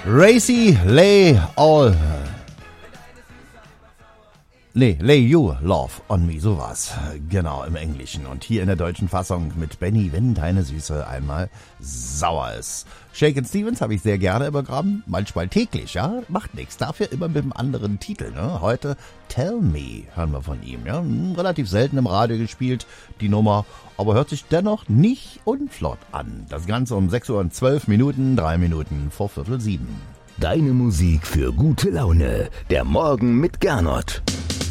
Racy, lay you love on me, sowas. Genau, im Englischen. Und hier in der deutschen Fassung mit Benny, wenn deine Süße einmal sauer ist. Shakin' Stevens habe ich sehr gerne im Programm, manchmal täglich, ja, macht nichts. Dafür immer mit einem anderen Titel, ne? Heute Tell Me hören wir von ihm, ja. Relativ selten im Radio gespielt, die Nummer, aber hört sich dennoch nicht unflott an. Das Ganze um 6 Uhr und 12 Minuten, 3 Minuten vor 6:45. Deine Musik für gute Laune. Der Morgen mit Gernot.